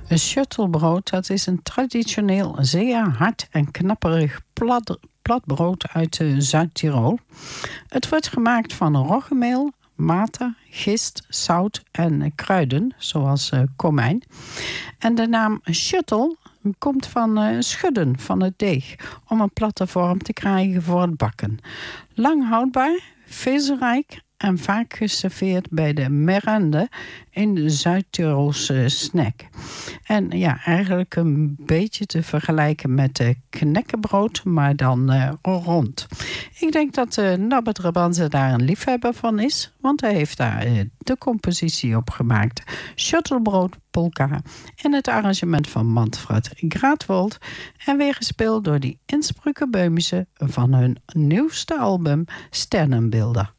Een shuttlebrood, dat is een traditioneel zeer hard en knapperig plat brood uit Zuid-Tirol. Het wordt gemaakt van roggemeel, water, gist, zout en kruiden, zoals komijn. En de naam shuttle komt van schudden van het deeg, om een platte vorm te krijgen voor het bakken. Lang houdbaar, vezelrijk en vaak geserveerd bij de merende in de Zuid-Tirolse snack. En ja, eigenlijk een beetje te vergelijken met de knekkenbrood, maar dan rond. Ik denk dat Norbert Rabanze daar een liefhebber van is, want hij heeft daar de compositie op gemaakt. Shuttlebrood Polka in het arrangement van Manfred Graatwold en weer gespeeld door die Innsbrucker Böhmische van hun nieuwste album Sternenbilder.